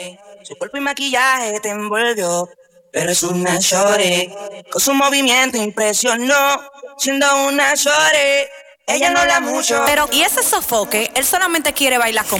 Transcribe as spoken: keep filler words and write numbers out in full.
señores. Su cuerpo y maquillaje te envolvió, pero es una shorty. Con su movimiento impresionó, siendo una shorty. Ella no habla mucho, pero y ese sofoque, él solamente quiere bailar con